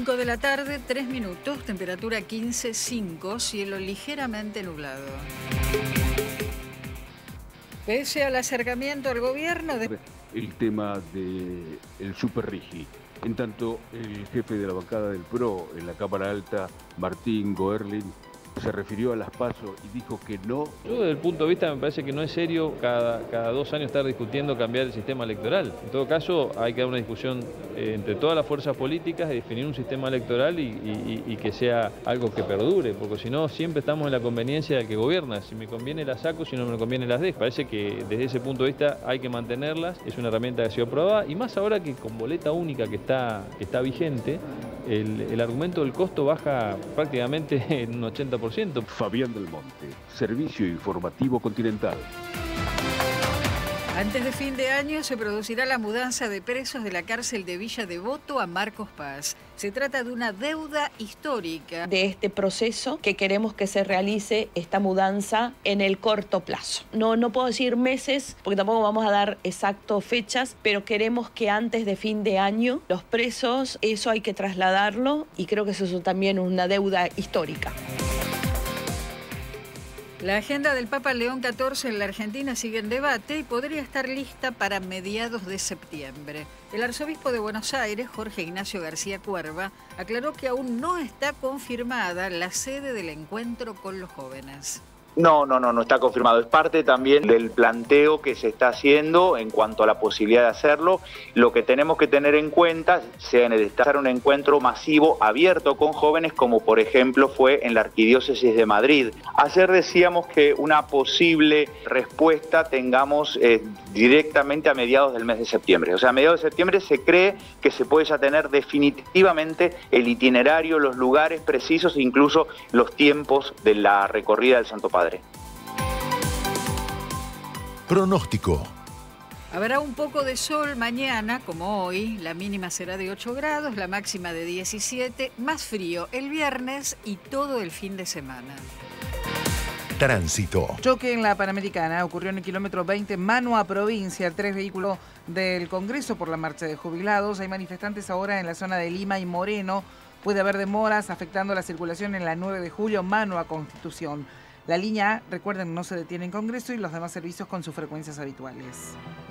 5 de la tarde, 3 minutos, temperatura 15,5, cielo ligeramente nublado. Pese al acercamiento al gobierno... El tema del Super Rigi. En tanto, el jefe de la bancada del PRO en la Cámara Alta, Martín Goerling, se refirió a las PASO y dijo que no. Yo desde el punto de vista me parece que no es serio cada 2 años estar discutiendo cambiar el sistema electoral. En todo caso hay que dar una discusión entre todas las fuerzas políticas de definir un sistema electoral y que sea algo que perdure, porque si no siempre estamos en la conveniencia del que gobierna. Si me conviene las saco, si no me conviene las dejo. Parece que desde ese punto de vista hay que mantenerlas, es una herramienta que ha sido probada y más ahora que con boleta única que está vigente, el argumento del costo baja prácticamente en un 80%. Fabián del Monte, Servicio Informativo Continental. Antes de fin de año se producirá la mudanza de presos de la cárcel de Villa Devoto a Marcos Paz. Se trata de una deuda histórica. De este proceso que queremos que se realice esta mudanza en el corto plazo. No puedo decir meses, porque tampoco vamos a dar exacto fechas, pero queremos que antes de fin de año los presos, eso hay que trasladarlo y creo que eso es también una deuda histórica. La agenda del Papa León XIV en la Argentina sigue en debate y podría estar lista para mediados de septiembre. El arzobispo de Buenos Aires, Jorge Ignacio García Cuerva, aclaró que aún no está confirmada la sede del encuentro con los jóvenes. No está confirmado. Es parte también del planteo que se está haciendo en cuanto a la posibilidad de hacerlo. Lo que tenemos que tener en cuenta es necesitar un encuentro masivo abierto con jóvenes, como por ejemplo fue en la Arquidiócesis de Madrid. Ayer decíamos que una posible respuesta tengamos directamente a mediados del mes de septiembre. O sea, a mediados de septiembre se cree que se puede ya tener definitivamente el itinerario, los lugares precisos e incluso los tiempos de la recorrida del Santo Padre. Pronóstico. Habrá un poco de sol mañana, como hoy. La mínima será de 8 grados, la máxima de 17. Más frío el viernes y todo el fin de semana. Tránsito. Choque en la Panamericana ocurrió en el kilómetro 20, Manua Provincia. 3 vehículos del Congreso por la marcha de jubilados. Hay manifestantes ahora en la zona de Lima y Moreno. Puede haber demoras afectando la circulación en la 9 de julio, Manua Constitución. La línea A, recuerden, no se detiene en Congreso y los demás servicios con sus frecuencias habituales.